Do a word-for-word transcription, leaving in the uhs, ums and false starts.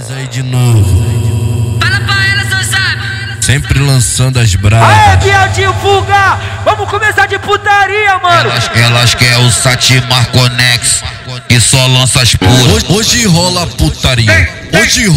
Nós aí de novo. Fala pra ela, seu sabe. Sempre lançando as bravas. Aê, viadinho, fuga! Vamos começar de putaria, mano! Elas, elas querem o Satimar Conex, que só lança as puras. Hoje, hoje rola putaria. Hoje rola.